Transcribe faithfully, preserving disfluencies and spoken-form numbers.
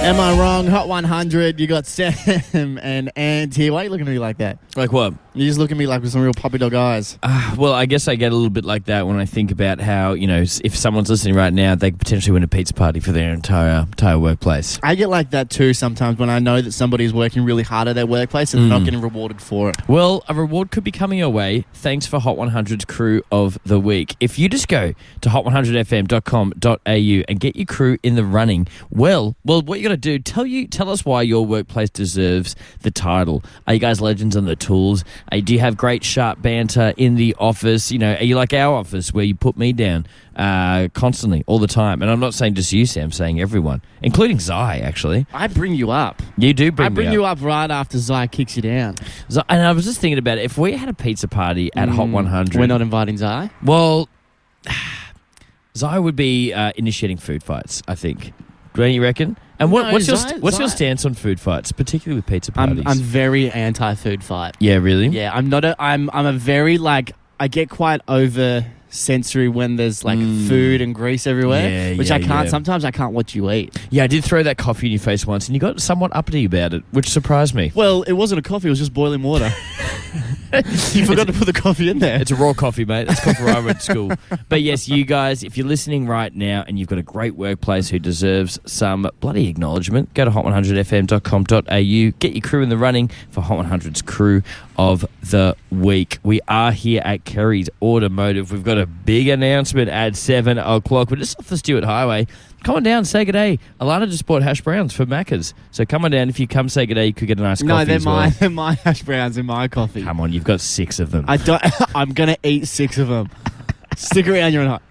Am I wrong? Hot one hundred. You got Sam and Ant here. Why are you looking at me like that? Like what? You just look at me like with some real puppy dog eyes. Uh, well, I guess I get a little bit like that when I think about how, you know, if someone's listening right now, they could potentially win a pizza party for their entire entire workplace. I get like that too sometimes when I know that somebody's working really hard at their workplace and Mm. they're not getting rewarded for it. Well, a reward could be coming your way thanks for Hot one hundred's Crew of the Week. If you just go to hot one hundred f m dot com dot a u and get your crew in the running, well, well, what you got to do, tell you, tell us why your workplace deserves the title. Are you guys legends on the tools? Uh, do you have great sharp banter in the office? You know, are you like our office where you put me down uh, constantly, all the time? And I'm not saying just you, Sam, I'm saying everyone, including Zai, actually. I bring you up. You do bring I bring me you up. up right after Zai kicks you down. Zai, and I was just thinking about it. If we had a pizza party at Hot one hundred... We're not inviting Zai? Well, Zai would be uh, initiating food fights, I think. Don't you reckon? And what, No, what's your Zai- st- what's your Zai- stance on food fights, particularly with pizza parties? I'm, I'm very anti-food fight. yeah, really? Yeah, I'm not a, I'm, I'm a very, like, I get quite over sensory when there's, like, Mm. food and grease everywhere, Yeah, which yeah, I can't, yeah. sometimes I can't watch you eat. Yeah, I did throw that coffee in your face once, and you got somewhat uppity about it, which surprised me. Well, it wasn't a coffee, it was just boiling water. You forgot to put the coffee in there. It's a raw coffee, mate. That's coffee I went to school. But yes, you guys, if you're listening right now and you've got a great workplace who deserves some bloody acknowledgement, go to hot one hundred f m dot com dot a u, get your crew in the running for Hot one hundred's Crew of the Week. We are here at Kerry's Automotive. We've got a big announcement at seven o'clock. We're just off the Stewart Highway. Come on down, say good day. Alana just bought hash browns for Macca's. So come on down. If you come say good day, you could get a nice No, coffee they're as well. my, they're my hash browns in my coffee. Come on, you've got six of them. I don't, I'm going to eat six of them. Stick around, you're in hot.